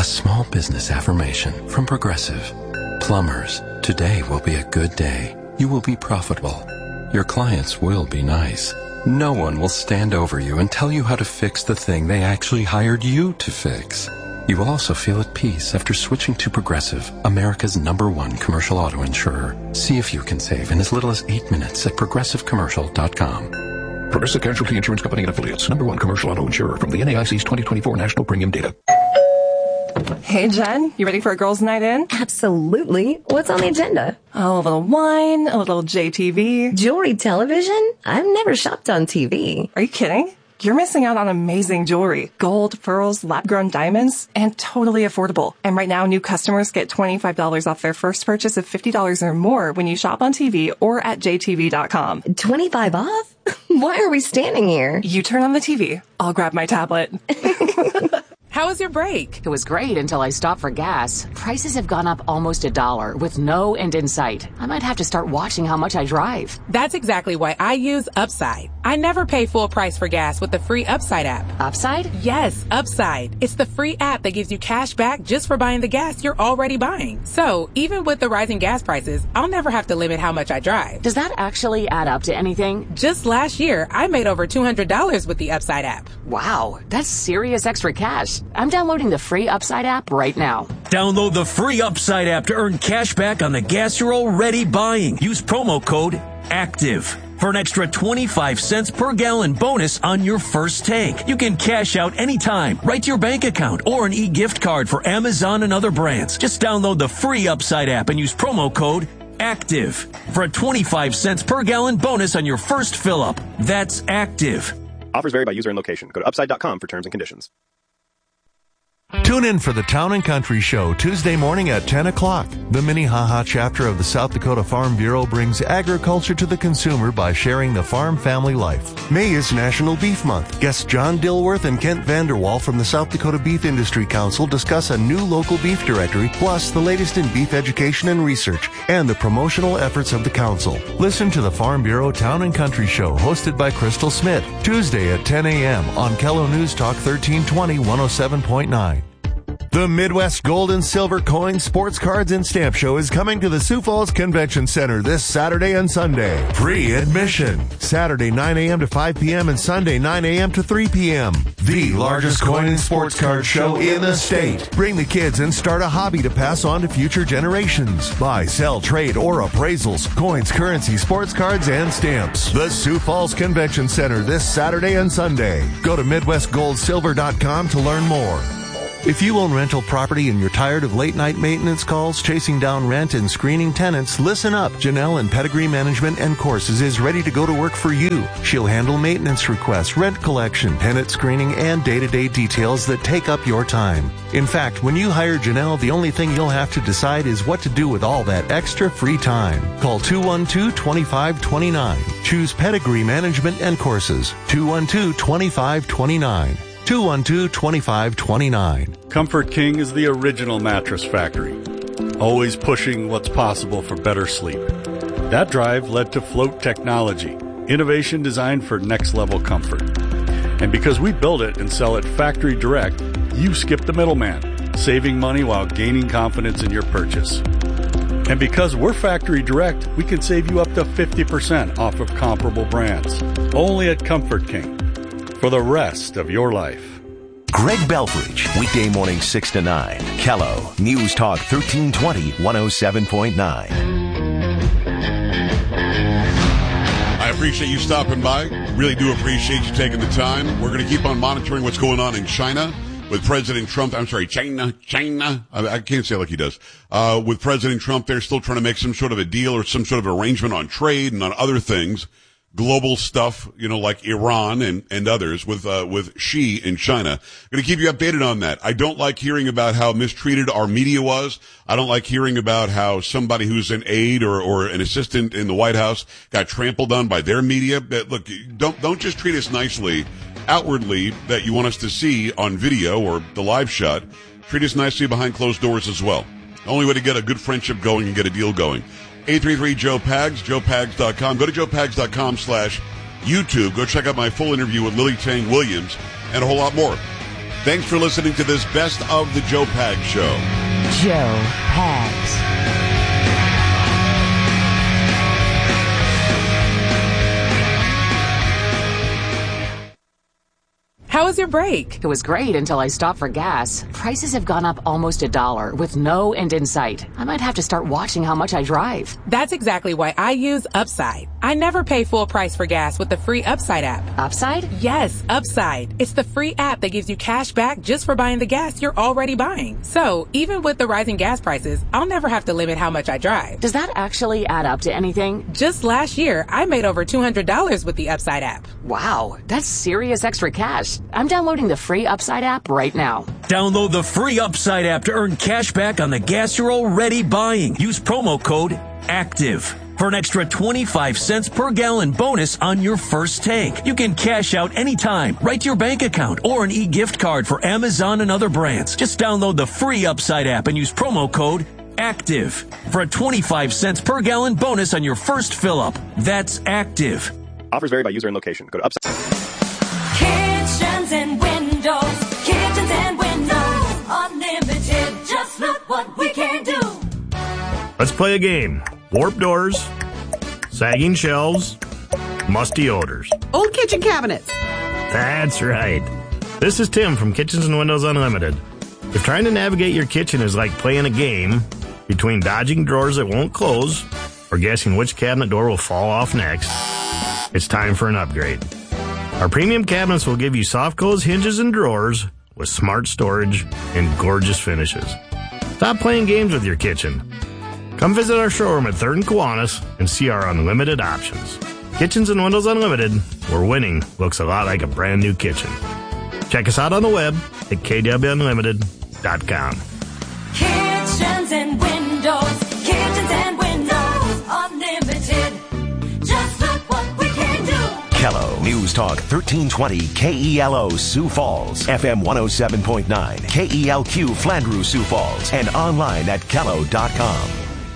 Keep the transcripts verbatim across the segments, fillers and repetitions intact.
small business affirmation from Progressive. Plumbers, today will be a good day. You will be profitable. Your clients will be nice. No one will stand over you and tell you how to fix the thing they actually hired you to fix. You will also feel at peace after switching to Progressive, America's number one commercial auto insurer. See if you can save in as little as eight minutes at progressive commercial dot com. Progressive Casualty Insurance Company and Affiliates, number one commercial auto insurer from the N A I C's twenty twenty-four National Premium Data. Hey, Jen, you ready for a girls' night in? Absolutely. What's on the agenda? Oh, a little wine, a little J T V. Jewelry television? I've never shopped on T V. Are you kidding? You're missing out on amazing jewelry. Gold, pearls, lab-grown diamonds, and totally affordable. And right now, new customers get twenty-five dollars off their first purchase of fifty dollars or more when you shop on T V or at J T V dot com. twenty-five off? Why are we standing here? You turn on the T V. I'll grab my tablet. How was your break? It was great until I stopped for gas. Prices have gone up almost a dollar with no end in sight. I might have to start watching how much I drive. That's exactly why I use Upside. I never pay full price for gas with the free Upside app. Upside? Yes, Upside. It's the free app that gives you cash back just for buying the gas you're already buying. So, even with the rising gas prices, I'll never have to limit how much I drive. Does that actually add up to anything? Just last year, I made over two hundred dollars with the Upside app. Wow, that's serious extra cash. I'm downloading the free Upside app right now. Download the free Upside app to earn cash back on the gas you're already buying. Use promo code ACTIVE for an extra twenty-five cents per gallon bonus on your first tank. You can cash out anytime, right to your bank account, or an e-gift card for Amazon and other brands. Just download the free Upside app and use promo code ACTIVE for a twenty-five cents per gallon bonus on your first fill-up. That's ACTIVE. Offers vary by user and location. Go to upside dot com for terms and conditions. Tune in for the Town and Country Show Tuesday morning at ten o'clock. The Minnehaha chapter of the South Dakota Farm Bureau brings agriculture to the consumer by sharing the farm family life. May is National Beef Month. Guests John Dilworth and Kent Vanderwall from the South Dakota Beef Industry Council discuss a new local beef directory, plus the latest in beef education and research, and the promotional efforts of the council. Listen to the Farm Bureau Town and Country Show, hosted by Crystal Smith, Tuesday at ten a.m. on Kello News Talk thirteen twenty, one oh seven point nine. The Midwest Gold and Silver Coin Sports Cards and Stamp Show is coming to the Sioux Falls Convention Center this Saturday and Sunday. Free admission. Saturday nine a.m. to five p.m. and Sunday nine a.m. to three p.m. The largest coin and sports card show in the state. Bring the kids and start a hobby to pass on to future generations. Buy, sell, trade, or appraisals, coins, currency, sports cards, and stamps. The Sioux Falls Convention Center this Saturday and Sunday. Go to midwest gold silver dot com to learn more. If you own rental property and you're tired of late-night maintenance calls, chasing down rent, and screening tenants, listen up. Janelle and Pedigree Management and Courses is ready to go to work for you. She'll handle maintenance requests, rent collection, tenant screening, and day-to-day details that take up your time. In fact, when you hire Janelle, the only thing you'll have to decide is what to do with all that extra free time. Call two one two, two five two nine. Choose Pedigree Management and Courses. two one two, two five two nine. two one two, two five two nine. Comfort King is the original mattress factory, always pushing what's possible for better sleep. That drive led to Float Technology, innovation designed for next-level comfort. And because we build it and sell it factory direct, you skip the middleman, saving money while gaining confidence in your purchase. And because we're factory direct, we can save you up to fifty percent off of comparable brands. Only at Comfort King. For the rest of your life. Greg Belfridge, weekday morning six to nine. Kello, News Talk thirteen twenty, one oh seven point nine. I appreciate you stopping by. Really do appreciate you taking the time. We're going to keep on monitoring what's going on in China with President Trump. I'm sorry, China, China. I, I can't say it like he does. Uh, with President Trump, they're still trying to make some sort of a deal or some sort of arrangement on trade and on other things. Global stuff, you know, like Iran and, and others with, uh, with Xi in China. Going to keep you updated on that. I don't like hearing about how mistreated our media was. I don't like hearing about how somebody who's an aide or, or an assistant in the White House got trampled on by their media. But look, don't, don't just treat us nicely outwardly that you want us to see on video or the live shot. Treat us nicely behind closed doors as well. The only way to get a good friendship going and get a deal going. eight three three, Joe Pags, joe pags dot com. Go to joe pags dot com slash YouTube. Go check out my full interview with Lily Tang Williams and a whole lot more. Thanks for listening to this Best of the Joe Pags Show. Joe Pags. How was your break? It was great until I stopped for gas. Prices have gone up almost a dollar with no end in sight. I might have to start watching how much I drive. That's exactly why I use Upside. I never pay full price for gas with the free Upside app. Upside? Yes, Upside. It's the free app that gives you cash back just for buying the gas you're already buying. So, even with the rising gas prices, I'll never have to limit how much I drive. Does that actually add up to anything? Just last year, I made over two hundred dollars with the Upside app. Wow, that's serious extra cash. I'm downloading the free Upside app right now. Download the free Upside app to earn cash back on the gas you're already buying. Use promo code ACTIVE for an extra twenty-five cents per gallon bonus on your first tank. You can cash out anytime, right to your bank account, or an e-gift card for Amazon and other brands. Just download the free Upside app and use promo code ACTIVE for a twenty-five cents per gallon bonus on your first fill-up. That's ACTIVE. Offers vary by user and location. Go to Upside. Kitchens and windows, kitchens and windows, unlimited. Just look what we can do. Let's play a game. Warped doors, sagging shelves, musty odors. Old kitchen cabinets. That's right. This is Tim from Kitchens and Windows Unlimited. If trying to navigate your kitchen is like playing a game between dodging drawers that won't close or guessing which cabinet door will fall off next, it's time for an upgrade. Our premium cabinets will give you soft close hinges and drawers with smart storage and gorgeous finishes. Stop playing games with your kitchen. Come visit our showroom at third and Kiwanis and see our unlimited options. Kitchens and Windows Unlimited, where winning looks a lot like a brand new kitchen. Check us out on the web at k w unlimited dot com. Kitchens and windows, kitchens and windows, unlimited. Just look what we can do. Kello News Talk thirteen twenty K E L O Sioux Falls, F M one oh seven point nine, K E L Q Flandreau Sioux Falls, and online at kello dot com.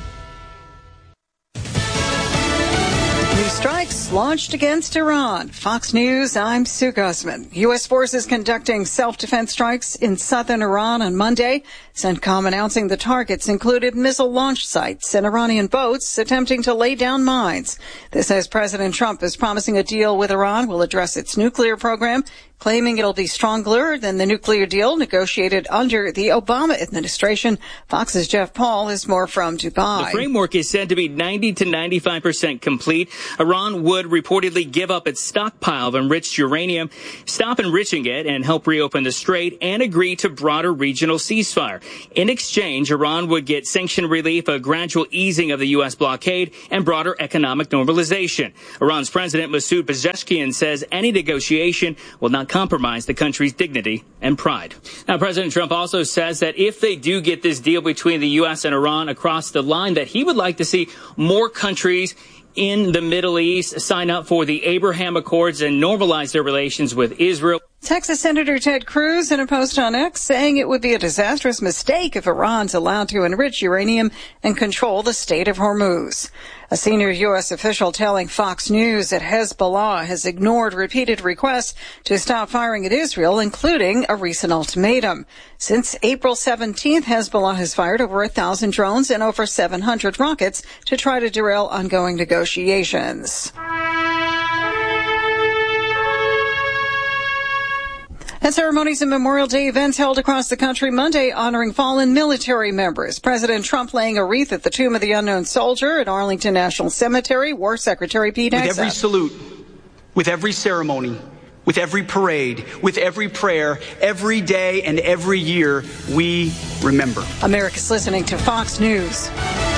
New strikes launched against Iran. Fox News, I'm Sue Guzman. U S forces conducting self-defense strikes in southern Iran on Monday. CENTCOM announcing the targets included missile launch sites and Iranian boats attempting to lay down mines. This as President Trump is promising a deal with Iran will address its nuclear program, claiming it'll be stronger than the nuclear deal negotiated under the Obama administration. Fox's Jeff Paul has more from Dubai. The framework is said to be ninety to ninety-five percent complete. Iran would reportedly give up its stockpile of enriched uranium, stop enriching it, and help reopen the strait, and agree to broader regional ceasefire. In exchange, Iran would get sanction relief, a gradual easing of the U S blockade, and broader economic normalization. Iran's President Masoud Pezeshkian says any negotiation will not compromise the country's dignity and pride. Now, President Trump also says that if they do get this deal between the U S and Iran across the line, that he would like to see more countries in the Middle East sign up for the Abraham Accords and normalize their relations with Israel. Texas Senator Ted Cruz in a post on X saying it would be a disastrous mistake if Iran's allowed to enrich uranium and control the Strait of Hormuz. A senior U S official telling Fox News that Hezbollah has ignored repeated requests to stop firing at Israel, including a recent ultimatum. Since April seventeenth, Hezbollah has fired over a thousand drones and over seven hundred rockets to try to derail ongoing negotiations. And ceremonies and Memorial Day events held across the country Monday honoring fallen military members. President Trump laying a wreath at the Tomb of the Unknown Soldier at Arlington National Cemetery. War Secretary Pete Hegseth. With every salute, with every ceremony, with every parade, with every prayer, every day and every year, we remember. America's listening to Fox News.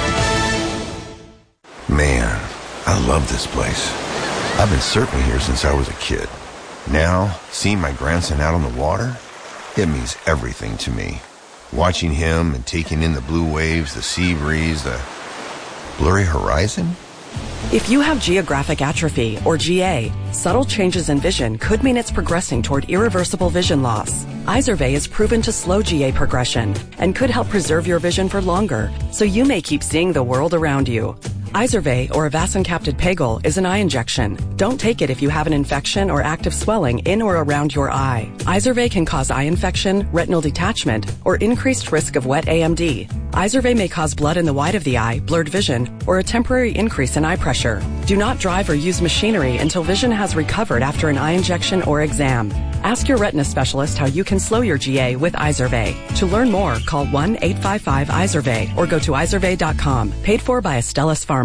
Man, I love this place. I've been surfing here since I was a kid. Now, seeing my grandson out on the water, it means everything to me. Watching him and taking in the blue waves, the sea breeze, the blurry horizon. If you have geographic atrophy, or G A, subtle changes in vision could mean it's progressing toward irreversible vision loss. Izervay is proven to slow G A progression and could help preserve your vision for longer, so you may keep seeing the world around you. Izervay, or avacincaptad pegol, is an eye injection. Don't take it if you have an infection or active swelling in or around your eye. Izervay can cause eye infection, retinal detachment, or increased risk of wet A M D. Izervay may cause blood in the white of the eye, blurred vision, or a temporary increase in eye pressure. Do not drive or use machinery until vision has recovered after an eye injection or exam. Ask your retina specialist how you can slow your G A with Izervay. To learn more, call one eight five five Izervay or go to izervay dot com. Paid for by Astellas Pharma.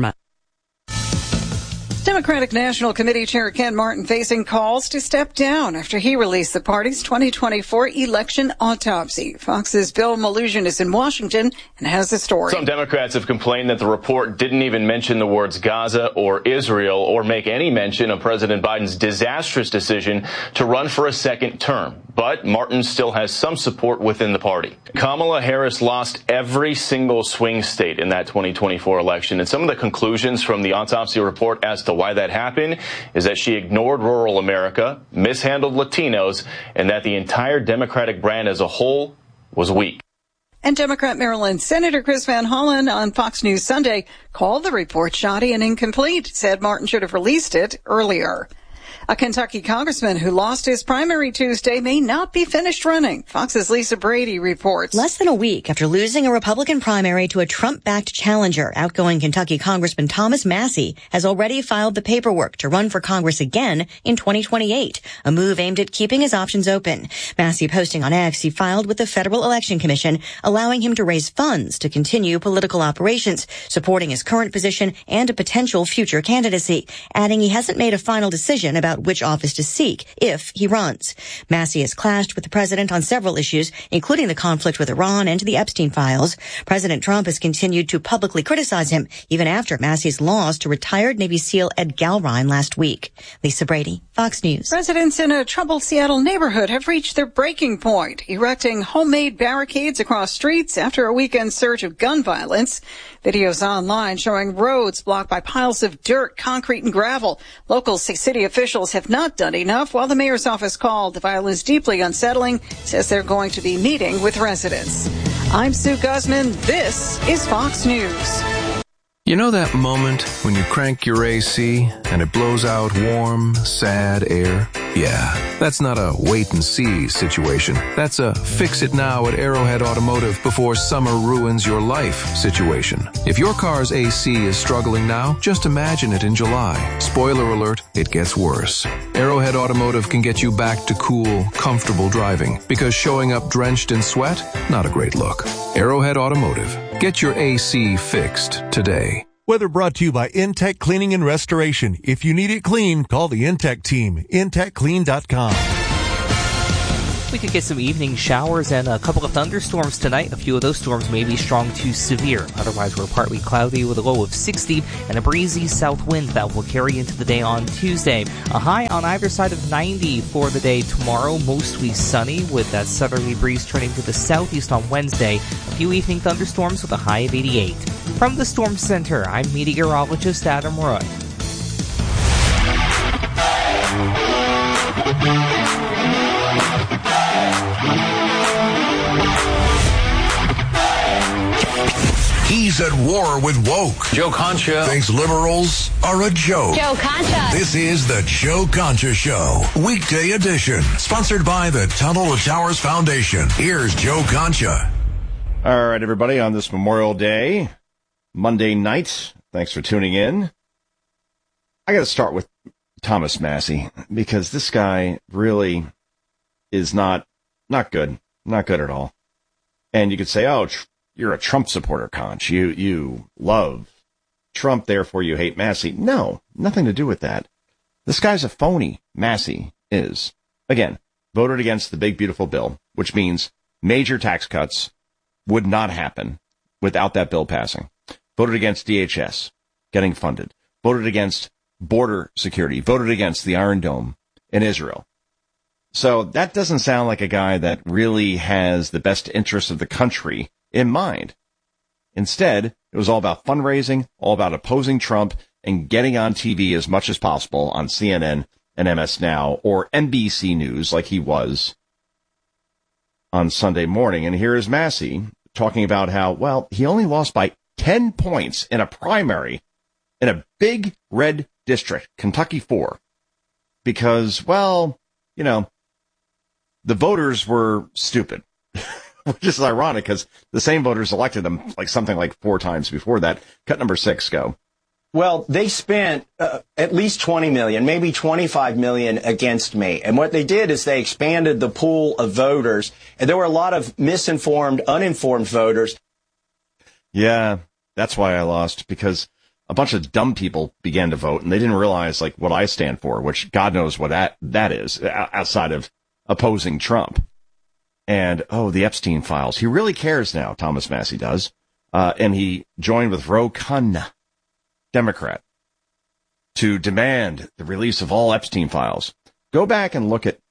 Democratic National Committee Chair Ken Martin facing calls to step down after he released the party's twenty twenty-four election autopsy. Fox's Bill Malugin is in Washington and has the story. Some Democrats have complained that the report didn't even mention the words Gaza or Israel or make any mention of President Biden's disastrous decision to run for a second term. But Martin still has some support within the party. Kamala Harris lost every single swing state in that twenty twenty-four election, and some of the conclusions from the autopsy report as to why that happened is that she ignored rural America, mishandled Latinos, and that the entire Democratic brand as a whole was weak. And Democrat Maryland Senator Chris Van Hollen on Fox News Sunday called the report shoddy and incomplete, said Martin should have released it earlier. A Kentucky congressman who lost his primary Tuesday may not be finished running. Fox's Lisa Brady reports. Less than a week after losing a Republican primary to a Trump-backed challenger, outgoing Kentucky Congressman Thomas Massie has already filed the paperwork to run for Congress again in twenty twenty-eight, a move aimed at keeping his options open. Massie posting on X, he filed with the Federal Election Commission, allowing him to raise funds to continue political operations, supporting his current position and a potential future candidacy, adding he hasn't made a final decision about which office to seek if he runs. Massie has clashed with the president on several issues, including the conflict with Iran and the Epstein files. President Trump has continued to publicly criticize him, even after Massie's loss to retired Navy SEAL Ed Galrine last week. Lisa Brady, Fox News. Residents in a troubled Seattle neighborhood have reached their breaking point, erecting homemade barricades across streets after a weekend surge of gun violence. Videos online showing roads blocked by piles of dirt, concrete, and gravel. Local city officials have not done enough, while the mayor's office called the violence deeply unsettling, says they're going to be meeting with residents. I'm Sue Guzman. This is Fox News. You know that moment when you crank your A C and it blows out warm, sad air? Yeah, that's not a wait-and-see situation. That's a fix-it-now at Arrowhead Automotive before summer ruins your life situation. If your car's A C is struggling now, just imagine it in July. Spoiler alert, it gets worse. Arrowhead Automotive can get you back to cool, comfortable driving because showing up drenched in sweat, not a great look. Arrowhead Automotive. Get your A C fixed today. Weather brought to you by Intech Cleaning and Restoration. If you need it clean, call the Intech team. intech clean dot com. We could get some evening showers and a couple of thunderstorms tonight. A few of those storms may be strong to severe. Otherwise, we're partly cloudy with a low of sixty and a breezy south wind that will carry into the day on Tuesday. A high on either side of ninety for the day tomorrow, mostly sunny with that southerly breeze turning to the southeast on Wednesday. A few evening thunderstorms with a high of eighty-eight. From the Storm Center, I'm meteorologist Adam Roy. He's at war with woke. Joe Concha thinks liberals are a joke. Joe Concha. This is the Joe Concha Show, weekday edition, sponsored by the Tunnel to Towers Foundation. Here's Joe Concha. All right, everybody, on this Memorial Day, Monday night, thanks for tuning in. I got to start with Thomas Massie, because this guy really is not not good, not good at all. And you could say, oh, tr- you're a Trump supporter, Conch. You you love Trump, therefore you hate Massie. No, nothing to do with that. This guy's a phony. Massie is. Again, voted against the big, beautiful bill, which means major tax cuts would not happen without that bill passing. Voted against D H S getting funded. Voted against border security. Voted against the Iron Dome in Israel. So that doesn't sound like a guy that really has the best interests of the country in mind. Instead, it was all about fundraising, all about opposing Trump, and getting on T V as much as possible on C N N and M S Now or N B C News like he was on Sunday morning. And here is Massie talking about how, well, he only lost by ten points in a primary in a big red district, Kentucky four, because, well, you know, the voters were stupid, which is ironic because the same voters elected them like something like four times before that. Cut number six, go. Well, they spent uh, at least twenty million, maybe twenty-five million against me. And what they did is they expanded the pool of voters. And there were a lot of misinformed, uninformed voters. Yeah, that's why I lost, because a bunch of dumb people began to vote and they didn't realize like what I stand for, which God knows what that, that is outside of opposing Trump. And, oh, the Epstein files. He really cares now, Thomas Massie does. Uh, and he joined with Ro Khanna, Democrat, to demand the release of all Epstein files. Go back and look at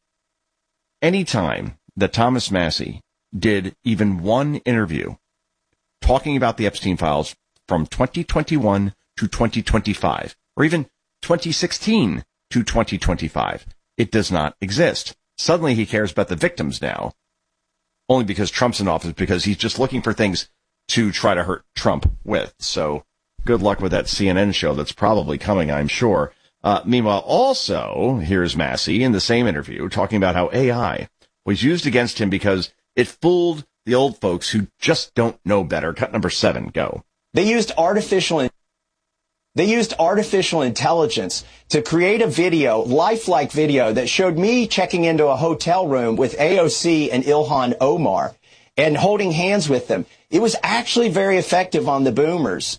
any time that Thomas Massie did even one interview talking about the Epstein files from twenty twenty-one to twenty twenty-five, or even twenty sixteen to twenty twenty-five. It does not exist. Suddenly he cares about the victims now, only because Trump's in office, because he's just looking for things to try to hurt Trump with. So good luck with that C N N show that's probably coming, I'm sure. Uh, meanwhile, also, here's Massie in the same interview talking about how A I was used against him because it fooled the old folks who just don't know better. Cut number seven, go. They used artificial They used artificial intelligence to create a video, lifelike video, that showed me checking into a hotel room with A O C and Ilhan Omar and holding hands with them. It was actually very effective on the boomers.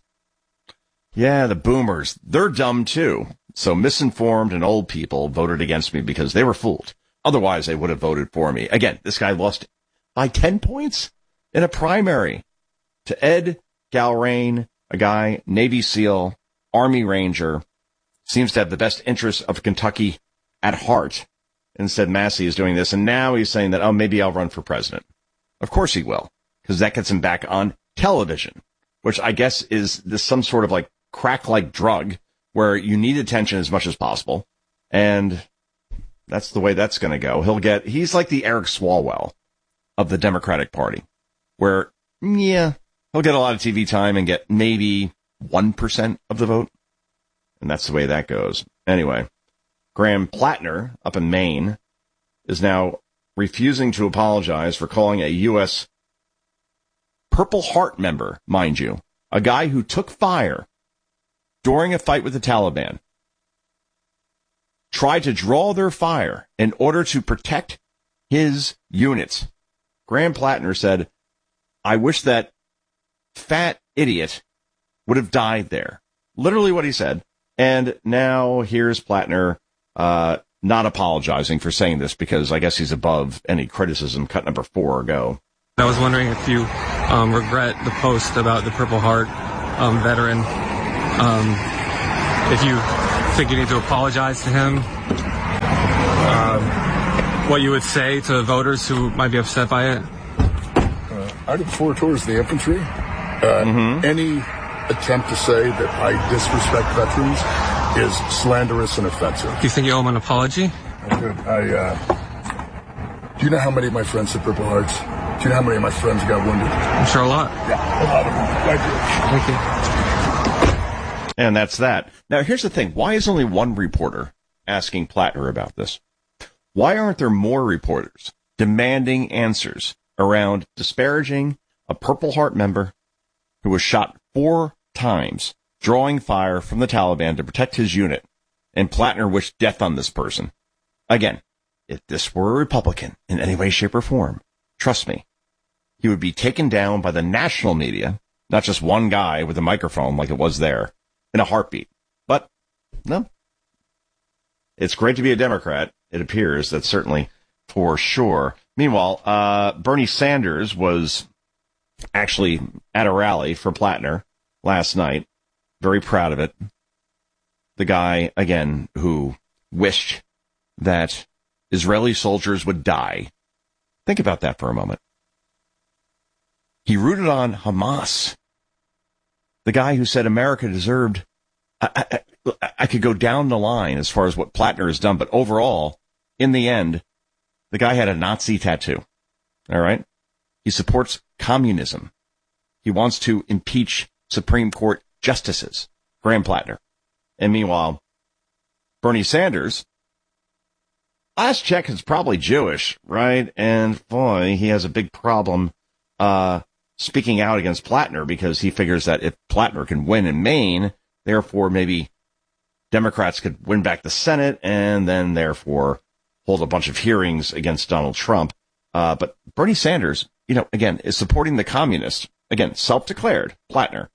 Yeah, the boomers. They're dumb, too. So misinformed and old people voted against me because they were fooled. Otherwise, they would have voted for me. Again, this guy lost by ten points in a primary to Ed Galrain, a guy, Navy SEAL, Army Ranger, seems to have the best interests of Kentucky at heart. Instead, Massie is doing this, and now he's saying that, oh, maybe I'll run for president. Of course he will, because that gets him back on television, which I guess is this some sort of like crack-like drug where you need attention as much as possible, and that's the way that's going to go. He'll get, he's like the Eric Swalwell of the Democratic Party, where, yeah, he'll get a lot of T V time and get maybe one percent of the vote. And that's the way that goes. Anyway, Graham Plattner up in Maine is now refusing to apologize for calling a U S Purple Heart member, mind you, a guy who took fire during a fight with the Taliban, tried to draw their fire in order to protect his units. Graham Plattner said, I wish that fat idiot would have died there. Literally what he said. And now here's Plattner uh, not apologizing for saying this because I guess he's above any criticism. Cut number four, go. I was wondering if you um, regret the post about the Purple Heart um, veteran. Um, if you think you need to apologize to him. Um, what you would say to voters who might be upset by it. Uh, I did four tours of the infantry. Uh, mm-hmm. Any attempt to say that I disrespect veterans is slanderous and offensive. Do you think you owe him an apology? I, uh, do you know how many of my friends had Purple Hearts? Do you know how many of my friends got wounded? I'm sure a lot. Yeah, a lot of them. Thank you. Thank you. And that's that. Now, here's the thing. Why is only one reporter asking Plattner about this? Why aren't there more reporters demanding answers around disparaging a Purple Heart member who was shot four times, drawing fire from the Taliban to protect his unit, and Plattner wished death on this person? Again, if this were a Republican in any way, shape, or form, trust me, he would be taken down by the national media, not just one guy with a microphone like it was there, in a heartbeat. But, no. It's great to be a Democrat, it appears, that's certainly for sure. Meanwhile, uh, Bernie Sanders was actually at a rally for Plattner last night. Very proud of it. The guy, again, who wished that Israeli soldiers would die. Think about that for a moment. He rooted on Hamas. The guy who said America deserved, I, I, I could go down the line as far as what Plattner has done, but overall, in the end, the guy had a Nazi tattoo. All right? He supports communism. He wants to impeach Supreme Court justices. Graham Plattner. And meanwhile, Bernie Sanders, last check, is probably Jewish, right? And boy, he has a big problem uh speaking out against Plattner because he figures that if Plattner can win in Maine, therefore maybe Democrats could win back the Senate and then therefore hold a bunch of hearings against Donald Trump. Uh, but Bernie Sanders, you know, again, is supporting the communists. Again, self-declared, Plattner.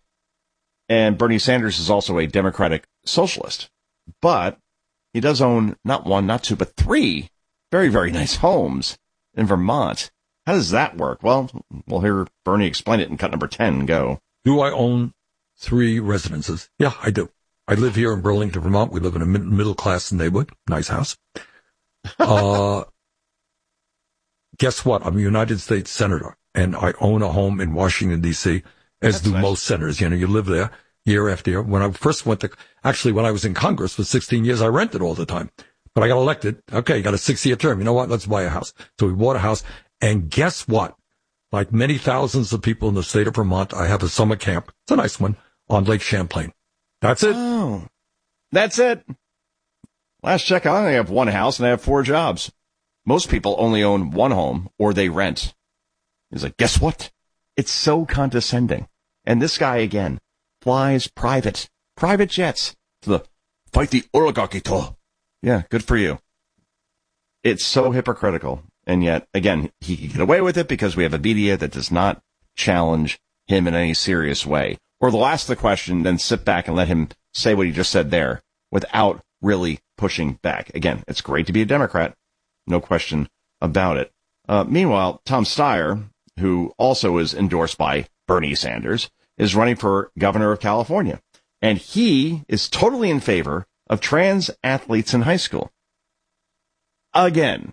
And Bernie Sanders is also a Democratic socialist. But he does own not one, not two, but three very, very nice homes in Vermont. How does that work? Well, we'll hear Bernie explain it in cut number ten. Go. Do I own three residences? Yeah, I do. I live here in Burlington, Vermont. We live in a mid- middle-class neighborhood. Nice house. Uh, guess what? I'm a United States Senator, and I own a home in Washington, D C, as That's do nice. most senators. You know, you live there year after year. When I first went to, actually, when I was in Congress for sixteen years, I rented all the time. But I got elected. Okay, you got a six-year term. You know what? Let's buy a house. So we bought a house. And guess what? Like many thousands of people in the state of Vermont, I have a summer camp. It's a nice one on Lake Champlain. That's it. Oh, that's it. Last check, I only have one house and I have four jobs. Most people only own one home or they rent. He's like, guess what? It's so condescending. And this guy, again, flies private, private jets to the fight the oligarchy to. Yeah, good for you. It's so hypocritical. And yet, again, he can get away with it because we have a media that does not challenge him in any serious way. Or they'll ask the question, then sit back and let him say what he just said there without really pushing back. Again, it's great to be a Democrat. No question about it. Uh, meanwhile, Tom Steyer, who also is endorsed by Bernie Sanders, is running for governor of California. And he is totally in favor of trans athletes in high school. Again,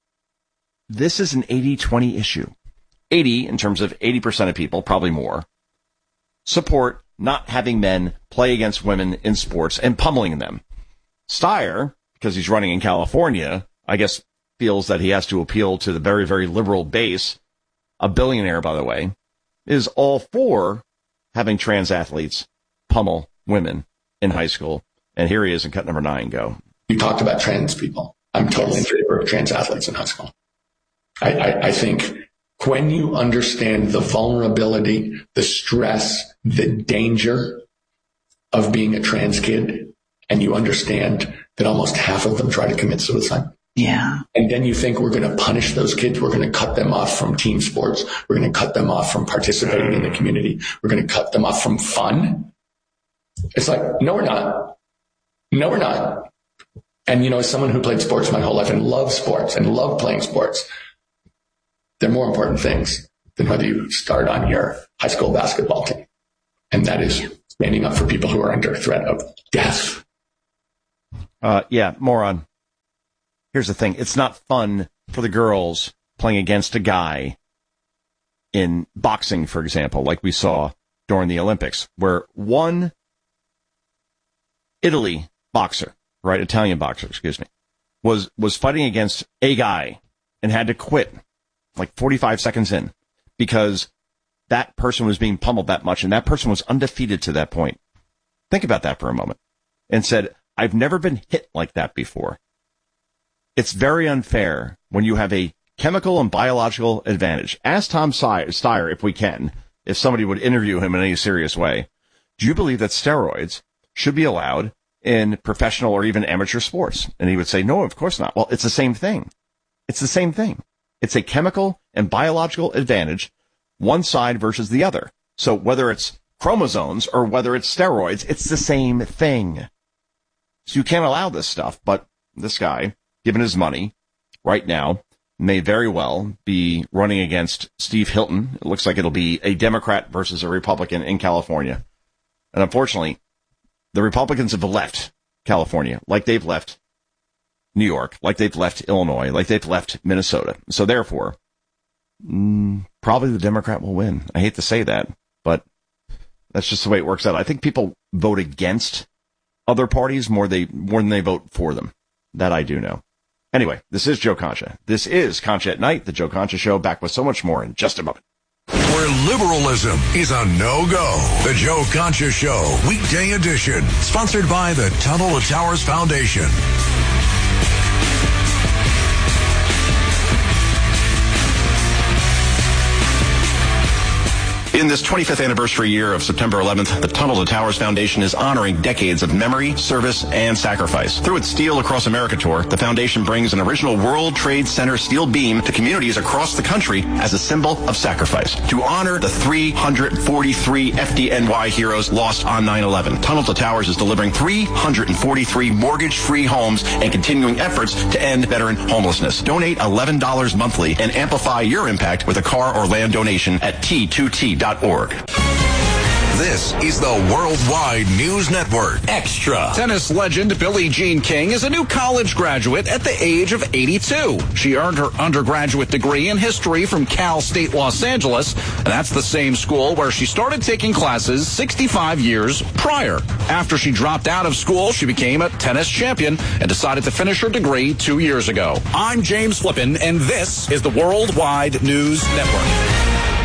this is an eighty twenty issue. eighty, in terms of eighty percent of people, probably more, support not having men play against women in sports and pummeling them. Steyer, because he's running in California, I guess feels that he has to appeal to the very, very liberal base, a billionaire, by the way, is all for having trans athletes pummel women in high school. And here he is in cut number nine. Go. You talked about trans people. I'm totally in favor of trans athletes in high school. I, I, I think when you understand the vulnerability, the stress, the danger of being a trans kid, and you understand that almost half of them try to commit suicide. Yeah. And then you think we're going to punish those kids. We're going to cut them off from team sports. We're going to cut them off from participating in the community. We're going to cut them off from fun. It's like, no, we're not. No, we're not. And, you know, as someone who played sports my whole life and loves sports and love playing sports, there are more important things than whether you start on your high school basketball team. And that is standing up for people who are under threat of death. Uh, yeah, moron. Here's the thing. It's not fun for the girls playing against a guy in boxing, for example, like we saw during the Olympics, where one Italy boxer, right, Italian boxer, excuse me, was, was fighting against a guy and had to quit like forty-five seconds in because that person was being pummeled that much and that person was undefeated to that point. Think about that for a moment and said, I've never been hit like that before. It's very unfair when you have a chemical and biological advantage. Ask Tom Steyer, if we can, if somebody would interview him in any serious way. Do you believe that steroids should be allowed in professional or even amateur sports? And he would say, no, of course not. Well, it's the same thing. It's the same thing. It's a chemical and biological advantage, one side versus the other. So whether it's chromosomes or whether it's steroids, it's the same thing. So you can't allow this stuff. But this guy, given his money right now, may very well be running against Steve Hilton. It looks like it'll be a Democrat versus a Republican in California. And unfortunately, the Republicans have left California like they've left New York, like they've left Illinois, like they've left Minnesota. So therefore, mm, probably the Democrat will win. I hate to say that, but that's just the way it works out. I think people vote against other parties more they more than they vote for them. That I do know. Anyway, this is Joe Concha. This is Concha at Night, the Joe Concha Show, back with so much more in just a moment. Where liberalism is a no-go. The Joe Concha Show, weekday edition. Sponsored by the Tunnel to Towers Foundation. In this twenty-fifth anniversary year of September eleventh, the Tunnel to Towers Foundation is honoring decades of memory, service, and sacrifice. Through its Steel Across America tour, the foundation brings an original World Trade Center steel beam to communities across the country as a symbol of sacrifice. To honor the three hundred forty-three F D N Y heroes lost on nine eleven, Tunnel to Towers is delivering three hundred forty-three mortgage-free homes and continuing efforts to end veteran homelessness. Donate eleven dollars monthly and amplify your impact with a car or land donation at T two T dot org. This is the Worldwide News Network. Extra. Tennis legend Billie Jean King is a new college graduate at the age of eighty-two. She earned her undergraduate degree in history from Cal State Los Angeles, and that's the same school where she started taking classes sixty-five years prior. After she dropped out of school, she became a tennis champion and decided to finish her degree two years ago. I'm James Flippin, and this is the Worldwide News Network.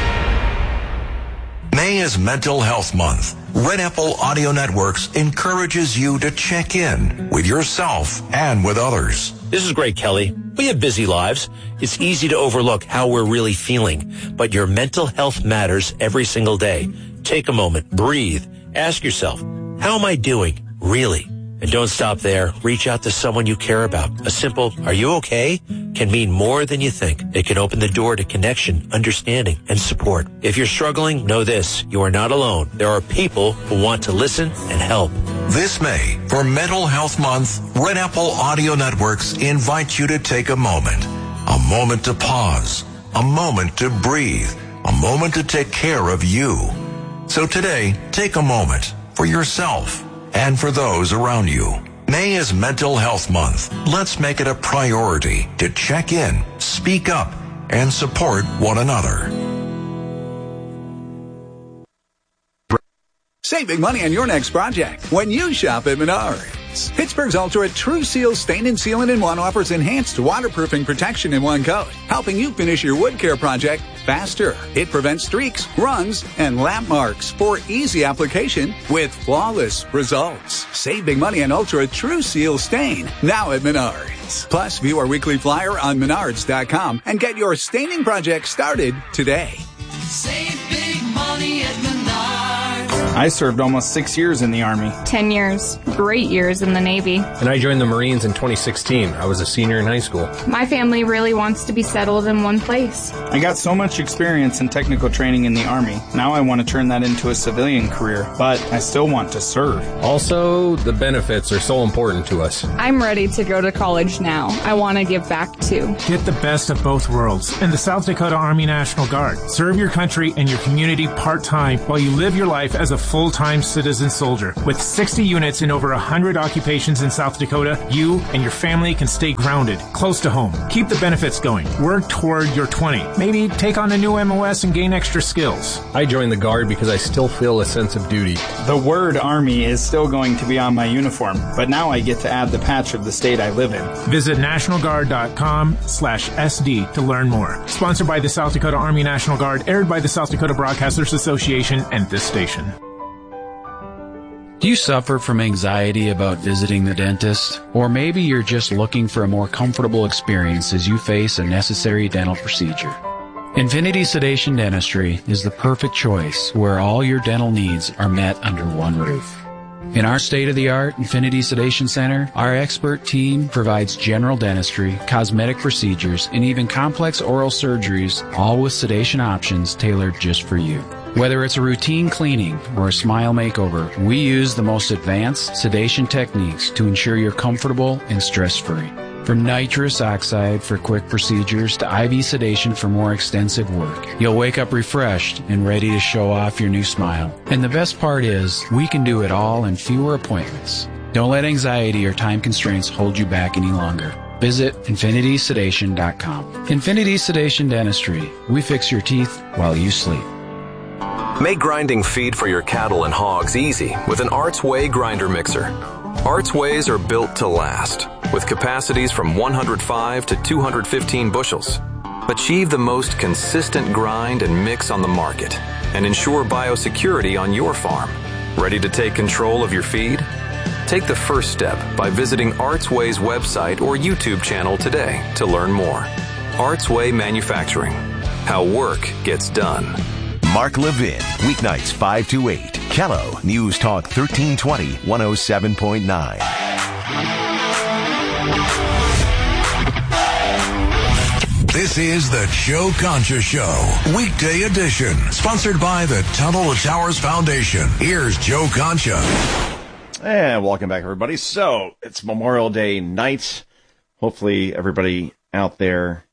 May is Mental Health Month. Red Apple Audio Networks encourages you to check in with yourself and with others. This is Greg Kelly. We have busy lives. It's easy to overlook how we're really feeling, but your mental health matters every single day. Take a moment, breathe, ask yourself, how am I doing, really? And don't stop there. Reach out to someone you care about. A simple, are you okay? Can mean more than you think. It can open the door to connection, understanding, and support. If you're struggling, know this. You are not alone. There are people who want to listen and help. This May, for Mental Health Month, Red Apple Audio Networks invite you to take a moment. A moment to pause. A moment to breathe. A moment to take care of you. So today, take a moment for yourself and for those around you. May is Mental Health Month. Let's make it a priority to check in, speak up, and support one another. Save big money on your next project when you shop at Menards. Pittsburgh's Ultra True Seal Stain and Sealant in One offers enhanced waterproofing protection in one coat, helping you finish your wood care project faster. It prevents streaks, runs, and lap marks for easy application with flawless results. Save big money on Ultra True Seal Stain now at Menards. Plus, view our weekly flyer on menards dot com and get your staining project started today. Save big money at Menards. I served almost six years in the Army. Ten years. Great years in the Navy. And I joined the Marines in twenty sixteen. I was a senior in high school. My family really wants to be settled in one place. I got so much experience and technical training in the Army. Now I want to turn that into a civilian career, but I still want to serve. Also, the benefits are so important to us. I'm ready to go to college now. I want to give back too. Get the best of both worlds in the South Dakota Army National Guard. Serve your country and your community part-time while you live your life as a full-time citizen soldier. With sixty units in over one hundred occupations in South Dakota, you and your family can stay grounded, close to home. Keep the benefits going. Work toward your twenty. Maybe take on a new M O S and gain extra skills. I joined the Guard because I still feel a sense of duty. The word Army is still going to be on my uniform, but now I get to add the patch of the state I live in. Visit national guard dot com slash S D to learn more. Sponsored by the South Dakota Army National Guard, aired by the South Dakota Broadcasters Association and this station. Do you suffer from anxiety about visiting the dentist? Or maybe you're just looking for a more comfortable experience as you face a necessary dental procedure. Infinity Sedation Dentistry is the perfect choice where all your dental needs are met under one roof. In our state-of-the-art Infinity Sedation Center, our expert team provides general dentistry, cosmetic procedures, and even complex oral surgeries, all with sedation options tailored just for you. Whether it's a routine cleaning or a smile makeover, we use the most advanced sedation techniques to ensure you're comfortable and stress-free. From nitrous oxide for quick procedures to I V sedation for more extensive work, you'll wake up refreshed and ready to show off your new smile. And the best part is, we can do it all in fewer appointments. Don't let anxiety or time constraints hold you back any longer. Visit infinity sedation dot com. Infinity Sedation Dentistry. We fix your teeth while you sleep. Make grinding feed for your cattle and hogs easy with an Arts Way grinder mixer. Arts Ways are built to last, with capacities from one hundred five to two hundred fifteen bushels. Achieve the most consistent grind and mix on the market and ensure biosecurity on your farm. Ready to take control of your feed? Take the first step by visiting Artsway's website or YouTube channel today to learn more. Artsway Manufacturing. How work gets done. Mark Levin, weeknights five to eight. Kello News Talk thirteen twenty, one oh seven point nine. This is the Joe Concha Show, weekday edition, sponsored by the Tunnel to Towers Foundation. Here's Joe Concha. And welcome back, everybody. So, it's Memorial Day night. Hopefully, everybody out there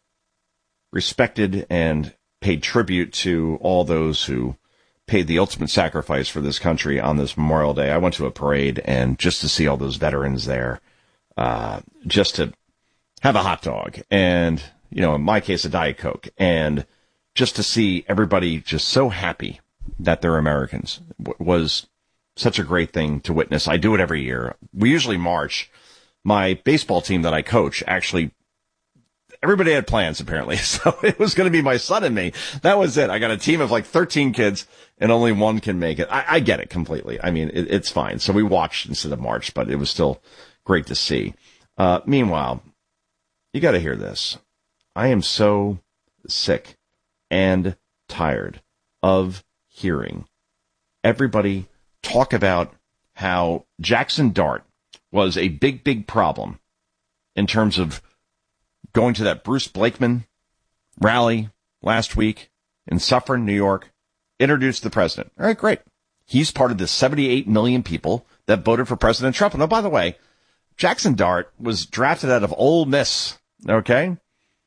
respected and paid tribute to all those who paid the ultimate sacrifice for this country on this Memorial Day. I went to a parade, and just to see all those veterans there, uh, just to have a hot dog, and, you know, in my case, a Diet Coke, and just to see everybody just so happy that they're Americans was such a great thing to witness. I do it every year. We usually march. My baseball team that I coach, actually, everybody had plans, apparently. So it was going to be my son and me. That was it. I got a team of like thirteen kids, and only one can make it. I, I get it completely. I mean, it, it's fine. So we watched instead of marched, but it was still great to see. Uh, meanwhile, you got to hear this. I am so sick and tired of hearing everybody talk about how Jackson Dart was a big, big problem in terms of going to that Bruce Blakeman rally last week in Suffern, New York, introduced the president. All right, great. He's part of the seventy-eight million people that voted for President Trump. And oh, by the way, Jackson Dart was drafted out of Ole Miss, okay?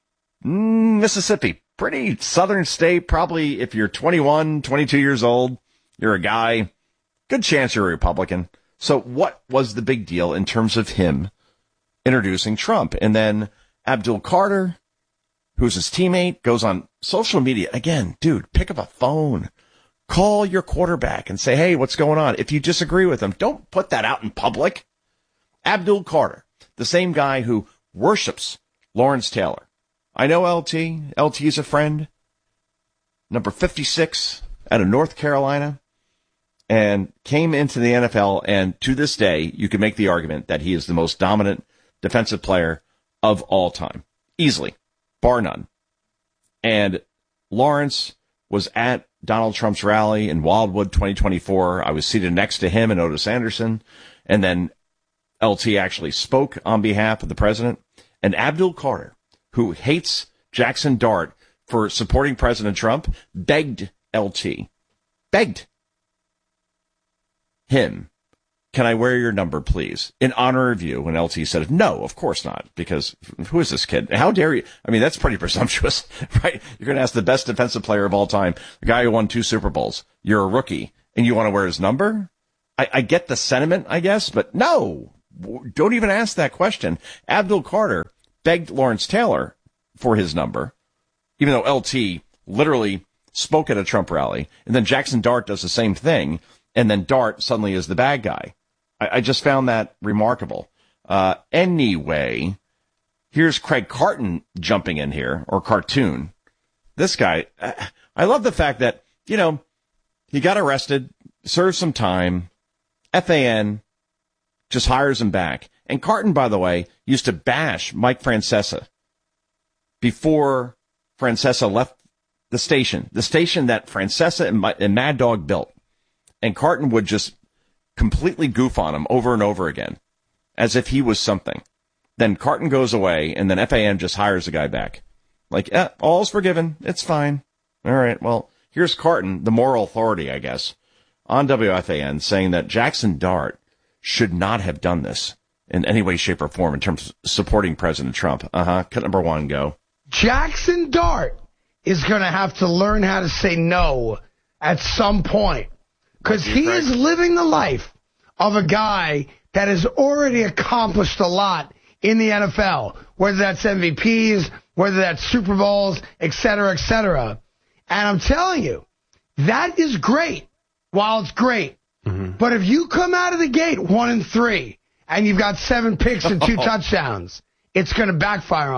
Mm, Mississippi, pretty southern state. Probably if you're twenty-one, twenty-two years old, you're a guy. Good chance you're a Republican. So what was the big deal in terms of him introducing Trump? And then Abdul Carter, who's his teammate, goes on social media. Again, dude, pick up a phone. Call your quarterback and say, hey, what's going on? If you disagree with him, don't put that out in public. Abdul Carter, the same guy who worships Lawrence Taylor. I know L T. L T's a friend. Number fifty-six out of North Carolina. And came into the N F L, and to this day, you can make the argument that he is the most dominant defensive player of all time. Easily. Bar none. And Lawrence was at Donald Trump's rally in Wildwood twenty twenty-four. I was seated next to him and Otis Anderson. And then L T actually spoke on behalf of the president. And Abdul Carter, who hates Jackson Dart for supporting President Trump, begged L T. Begged him, can I wear your number, please, in honor of you? And L T said, no, of course not, because who is this kid? How dare you? I mean, that's pretty presumptuous, right? You're going to ask the best defensive player of all time, the guy who won two Super Bowls. You're a rookie, and you want to wear his number? I, I get the sentiment, I guess, but no, don't even ask that question. Abdul Carter begged Lawrence Taylor for his number, even though L T literally spoke at a Trump rally, and then Jackson Dart does the same thing. And then Dart suddenly is the bad guy. I, I just found that remarkable. Uh, anyway, here's Craig Carton jumping in here, or Cartoon. This guy, I love the fact that, you know, he got arrested, served some time, F A N just hires him back. And Carton, by the way, used to bash Mike Francesa before Francesa left the station, the station that Francesa and, and Mad Dog built. And Carton would just completely goof on him over and over again, as if he was something. Then Carton goes away, and then F A N just hires the guy back. Like, eh, all's forgiven. It's fine. All right, well, here's Carton, the moral authority, I guess, on W F A N, saying that Jackson Dart should not have done this in any way, shape, or form in terms of supporting President Trump. Uh-huh. Cut number one, go. Jackson Dart is going to have to learn how to say no at some point. Because he Frank? is living the life of a guy that has already accomplished a lot in the N F L, whether that's M V Ps, whether that's Super Bowls, et cetera, et cetera. And I'm telling you, that is great while it's great. Mm-hmm. But if you come out of the gate one and three, and you've got seven picks and two touchdowns, it's going to backfire on you.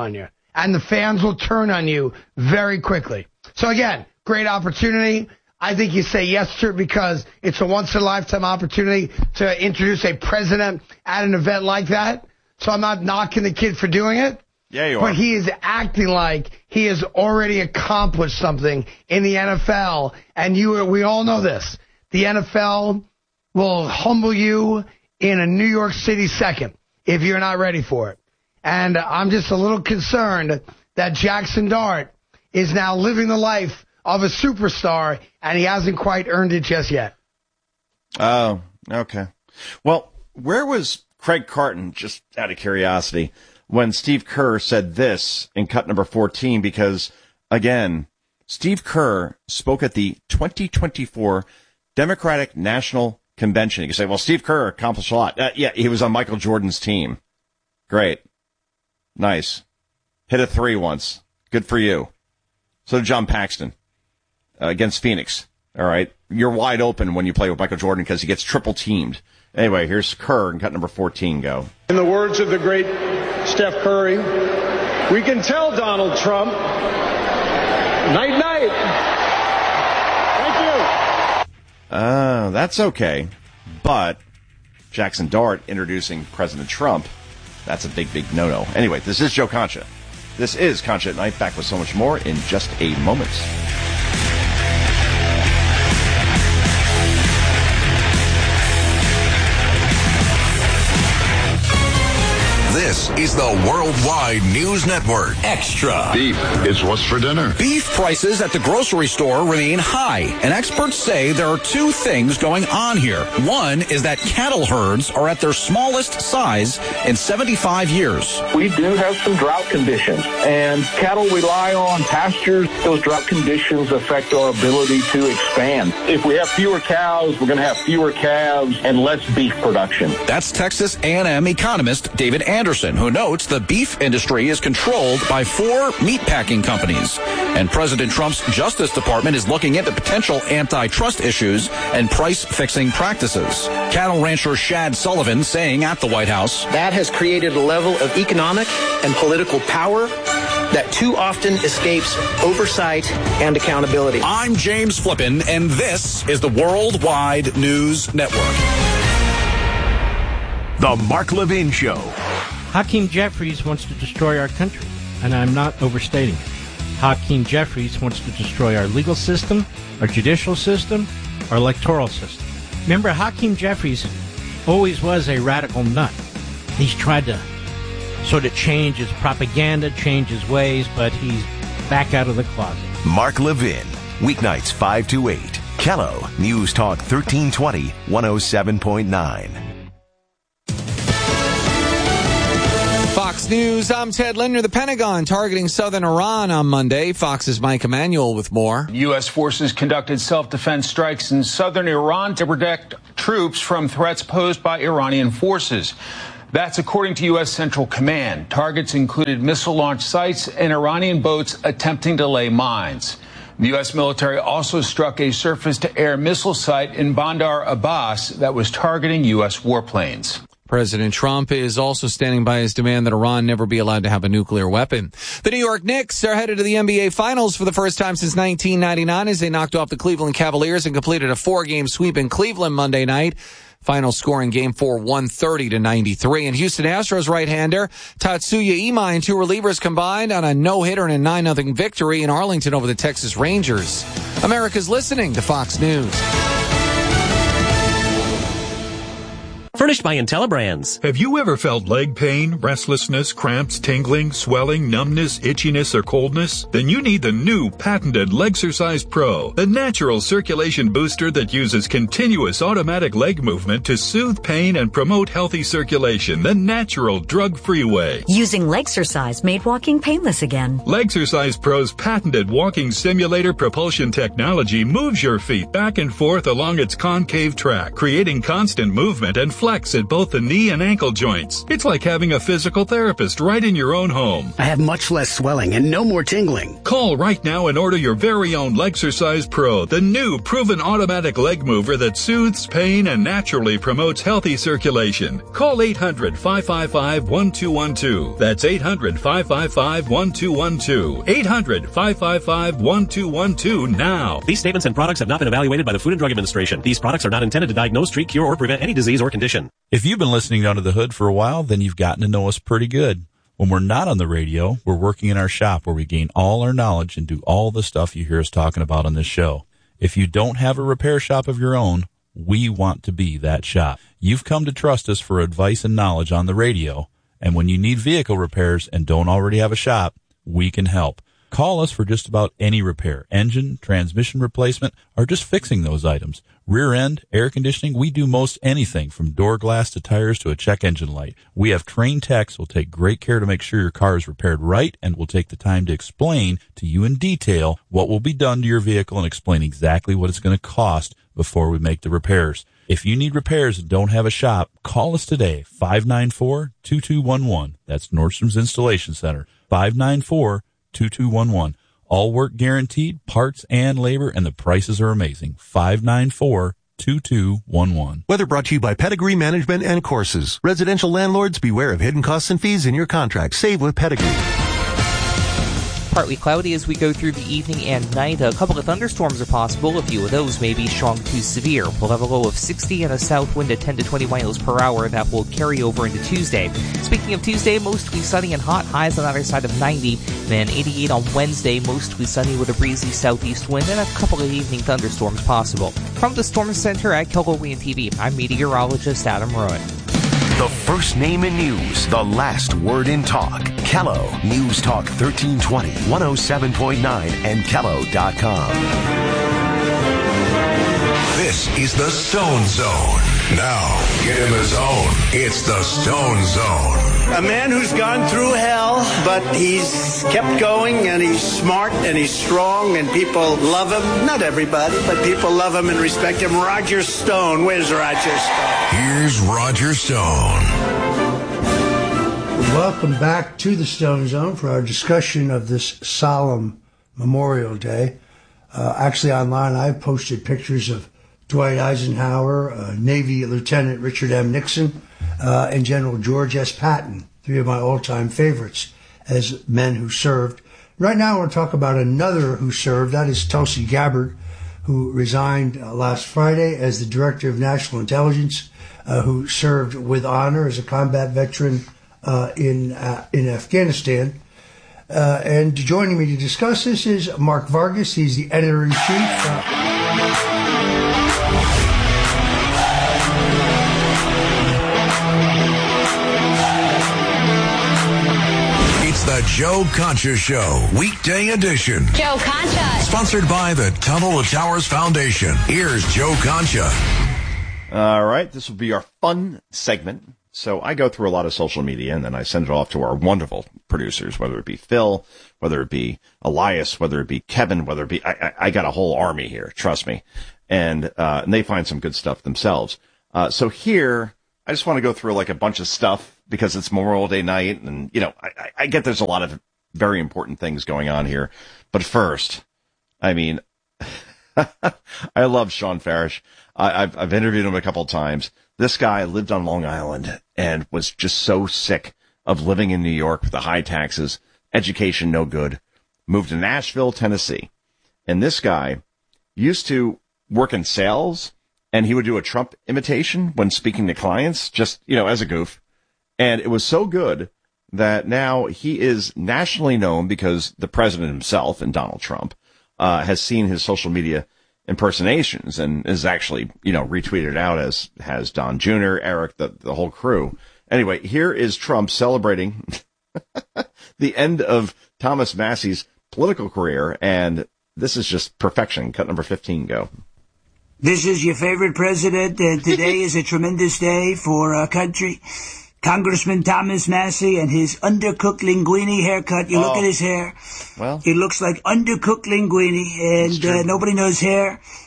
and the fans will turn on you very quickly. So again, great opportunity. I think you say yes to it because it's a once-in-a-lifetime opportunity to introduce a president at an event like that. So I'm not knocking the kid for doing it. Yeah, you are. But he is acting like he has already accomplished something in the N F L. And you, we all know this. The N F L will humble you in a New York City second if you're not ready for it. And I'm just a little concerned that Jackson Dart is now living the life of a superstar, and he hasn't quite earned it just yet. Oh, okay. Well, where was Craig Carton, just out of curiosity, when Steve Kerr said this in cut number fourteen? Because, again, Steve Kerr spoke at the twenty twenty-four Democratic National Convention. You can say, well, Steve Kerr accomplished a lot. Uh, yeah, he was on Michael Jordan's team. Great. Nice. Hit a three once. Good for you. So did John Paxton uh, against Phoenix. All right. You're wide open when you play with Michael Jordan because he gets triple teamed. Anyway, here's Kerr in cut number fourteen. Go. In the words of the great Steph Curry, we can tell Donald Trump, night, night. Thank you. Uh, that's okay. But Jackson Dart introducing President Trump, that's a big, big no-no. Anyway, this is Joe Concha. This is Concha at Night, back with so much more in just a moment. This is the Worldwide News Network. Extra. Beef is what's for dinner. Beef prices at the grocery store remain high, and experts say there are two things going on here. One is that cattle herds are at their smallest size in seventy-five years. We do have some drought conditions, and cattle rely on pastures. Those drought conditions affect our ability to expand. If we have fewer cows, we're going to have fewer calves and less beef production. That's Texas A and M economist David Anderson, who notes the beef industry is controlled by four meatpacking companies. And President Trump's Justice Department is looking into potential antitrust issues and price-fixing practices. Cattle rancher Shad Sullivan saying at the White House, that has created a level of economic and political power that too often escapes oversight and accountability. I'm James Flippin, and this is the Worldwide News Network. The Mark Levin Show. Hakeem Jeffries wants to destroy our country, and I'm not overstating it. Hakeem Jeffries wants to destroy our legal system, our judicial system, our electoral system. Remember, Hakeem Jeffries always was a radical nut. He's tried to sort of change his propaganda, change his ways, but he's back out of the closet. Mark Levin, weeknights five to eight. Kello, News Talk thirteen twenty, one oh seven point nine. Fox News, I'm Ted Linder. The Pentagon targeting southern Iran on Monday. Fox's Mike Emanuel with more. U S forces conducted self-defense strikes in southern Iran to protect troops from threats posed by Iranian forces. That's according to U S Central Command. Targets included missile launch sites and Iranian boats attempting to lay mines. The U S military also struck a surface-to-air missile site in Bandar Abbas that was targeting U S warplanes. President Trump is also standing by his demand that Iran never be allowed to have a nuclear weapon. The New York Knicks are headed to the N B A Finals for the first time since nineteen ninety-nine as they knocked off the Cleveland Cavaliers and completed a four-game sweep in Cleveland Monday night. Final score in Game four, one thirty to ninety-three. And Houston Astros right-hander Tatsuya Ima and two relievers combined on a no-hitter and a nine nothing victory in Arlington over the Texas Rangers. America's listening to Fox News. Furnished by IntelliBrands. Have you ever felt leg pain, restlessness, cramps, tingling, swelling, numbness, itchiness, or coldness? Then you need the new patented Legsercise Pro, the natural circulation booster that uses continuous automatic leg movement to soothe pain and promote healthy circulation the natural drug-free way. Using Legsercise made walking painless again. Legsercise Pro's patented walking simulator propulsion technology moves your feet back and forth along its concave track, creating constant movement and flexibility flex at both the knee and ankle joints. It's like having a physical therapist right in your own home. I have much less swelling and no more tingling. Call right now and order your very own Legsercise Pro, the new proven automatic leg mover that soothes pain and naturally promotes healthy circulation. Call eight hundred, five five five, one two one two. That's eight hundred, five five five, one two one two. eight hundred, five five five, one two one two now. These statements and products have not been evaluated by the Food and Drug Administration. These products are not intended to diagnose, treat, cure, or prevent any disease or condition. If you've been listening to Under the Hood for a while, then you've gotten to know us pretty good. When we're not on the radio, we're working in our shop where we gain all our knowledge and do all the stuff you hear us talking about on this show. If you don't have a repair shop of your own, we want to be that shop. You've come to trust us for advice and knowledge on the radio, and when you need vehicle repairs and don't already have a shop, we can help. Call us for just about any repair, engine, transmission replacement, or just fixing those items. Rear end, air conditioning, we do most anything from door glass to tires to a check engine light. We have trained techs who will take great care to make sure your car is repaired right and will take the time to explain to you in detail what will be done to your vehicle and explain exactly what it's going to cost before we make the repairs. If you need repairs and don't have a shop, call us today, five nine four, two two one one. That's Nordstrom's Installation Center, five nine four, two two one one. All work guaranteed, parts and labor, and the prices are amazing. five nine four, two two one one. Weather brought to you by Pedigree Management and Courses. Residential landlords, beware of hidden costs and fees in your contract. Save with Pedigree. Partly cloudy as we go through the evening and night. A couple of thunderstorms are possible. A few of those may be strong to severe. We'll have a low of sixty and a south wind at ten to twenty miles per hour. That will carry over into Tuesday. Speaking of Tuesday, mostly sunny and hot. Highs on either side of ninety. Then eighty-eight on Wednesday, mostly sunny with a breezy southeast wind and a couple of evening thunderstorms possible. From the Storm Center at KELOWIAN T V, I'm meteorologist Adam Rowan. The first name in news, the last word in talk. Kello News Talk thirteen twenty, one oh seven point nine, and Kello dot com. This is the Stone Zone. Now, get in the zone. It's the Stone Zone. A man who's gone through hell, but he's kept going, and he's smart, and he's strong, and people love him. Not everybody, but people love him and respect him. Roger Stone. Where's Roger Stone? Here's Roger Stone. Welcome back to the Stone Zone for our discussion of this solemn Memorial Day. Uh, actually, online, I've posted pictures of Dwight Eisenhower, uh, Navy Lieutenant Richard M. Nixon, uh, and General George S. Patton, three of my all-time favorites as men who served. Right now, I want to talk about another who served. That is Tulsi Gabbard, who resigned uh, last Friday as the Director of National Intelligence, uh, who served with honor as a combat veteran uh, in uh, in Afghanistan. Uh, and joining me to discuss this is Mark Vargas. He's the editor-in-chief. Uh, It's the Joe Concha Show, weekday edition. Joe Concha. Sponsored by the Tunnel to Towers Foundation. Here's Joe Concha. All right, this will be our fun segment. So I go through a lot of social media, and then I send it off to our wonderful producers, whether it be Phil, whether it be Elias, whether it be Kevin, whether it be, I, I, I got a whole army here, trust me. And, uh, and they find some good stuff themselves. Uh, so here, I just want to go through like a bunch of stuff because it's Memorial Day night, and, you know, I, I get there's a lot of very important things going on here. But first, I mean, I love Sean Farish. I, I've, I've interviewed him a couple of times. This guy lived on Long Island and was just so sick of living in New York with the high taxes, education no good, moved to Nashville, Tennessee. And this guy used to work in sales, and he would do a Trump imitation when speaking to clients, just, you know, as a goof. And it was so good that now he is nationally known because the president himself, and Donald Trump, uh, has seen his social media impersonations and is actually, you know, retweeted out, as has Don Junior, Eric, the, the whole crew. Anyway, here is Trump celebrating the end of Thomas Massey's political career, and this is just perfection. Cut number fifteen, go. This is your favorite president. Uh, today is a tremendous day for our country. Congressman Thomas Massey and his undercooked linguine haircut. You oh. look at his hair. Well, it looks like undercooked linguine, and uh, nobody knows hair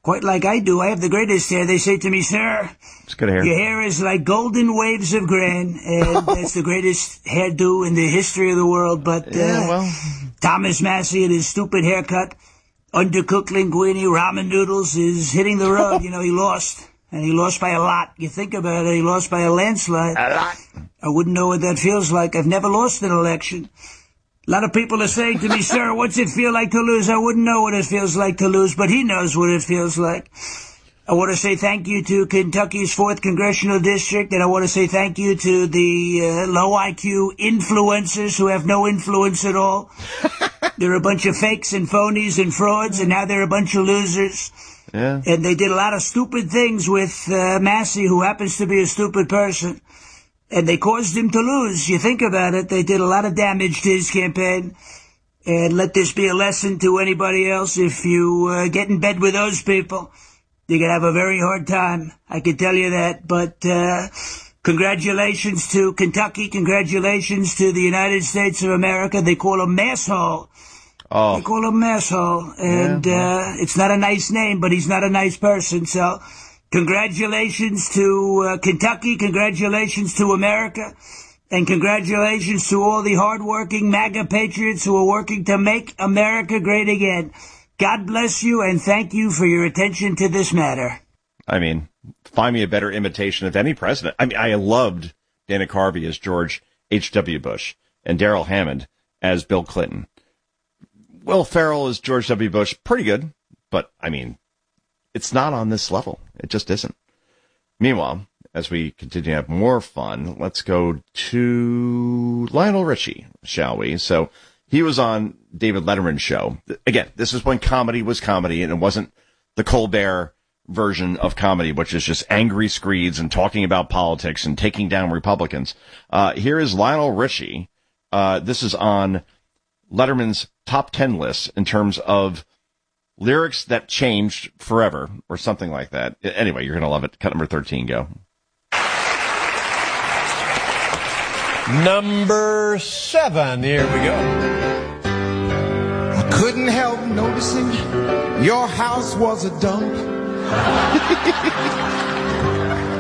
quite like I do. I have the greatest hair. They say to me, sir, it's good hair. Your hair is like golden waves of grain, and that's the greatest hairdo in the history of the world. But uh, yeah, well. Thomas Massey and his stupid haircut, undercooked linguine, ramen noodles, is hitting the road. You know, he lost. And he lost by a lot. You think about it, he lost by a landslide. A lot. I wouldn't know what that feels like. I've never lost an election. A lot of people are saying to me, sir, what's it feel like to lose? I wouldn't know what it feels like to lose, but he knows what it feels like. I want to say thank you to Kentucky's fourth Congressional District, and I want to say thank you to the uh, low I Q influencers who have no influence at all. They're a bunch of fakes and phonies and frauds, and now they're a bunch of losers. Yeah. And they did a lot of stupid things with uh, Massey, who happens to be a stupid person. And they caused him to lose. You think about it, they did a lot of damage to his campaign. And let this be a lesson to anybody else. If you uh, get in bed with those people, you're going to have a very hard time. I can tell you that. But uh, congratulations to Kentucky. Congratulations to the United States of America. They call him Masshole. Oh. They call him Masshole. And yeah. uh, it's not a nice name, but he's not a nice person. So congratulations to uh, Kentucky. Congratulations to America. And congratulations to all the hardworking MAGA patriots who are working to make America great again. God bless you, and thank you for your attention to this matter. I mean, find me a better imitation of any president. I mean, I loved Dana Carvey as George H W. Bush and Darrell Hammond as Bill Clinton. Will Ferrell as George W. Bush, pretty good, but, I mean, it's not on this level. It just isn't. Meanwhile, as we continue to have more fun, let's go to Lionel Richie, shall we? So he was on David Letterman's show. Again, this is when comedy was comedy, and it wasn't the Colbert version of comedy, which is just angry screeds and talking about politics and taking down Republicans. Uh, here is Lionel Richie. Uh, this is on Letterman's top ten list in terms of lyrics that changed forever or something like that. Anyway, you're going to love it. Cut number thirteen, go. Number seven, here we go. I couldn't help noticing your house was a dump.